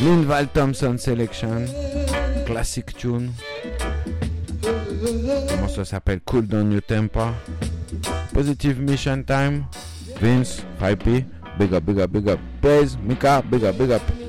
Linval Thompson Selection, classic tune. Le morceau s'appelle Cool Down Your Temper. Positive Mission Time. Vince, 5P, big up, big up, big up. Blaze, Mika, big up, big up.